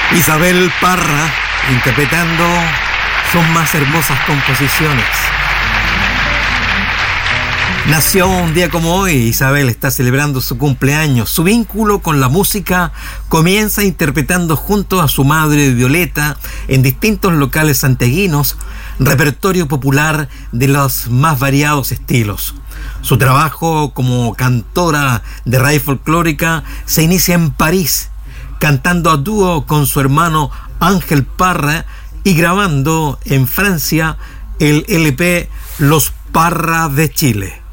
Isabel Parra interpretando sus más hermosas composiciones. Nació un día como hoy. Isabel está celebrando su cumpleaños. Su vínculo con la música comienza interpretando junto a su madre Violeta en distintos locales santiaguinos repertorio popular de los más variados estilos. Su trabajo como cantora de raíz folclórica se inicia en París, cantando a dúo con su hermano Ángel Parra y grabando en Francia el LP Los Parra de Chile.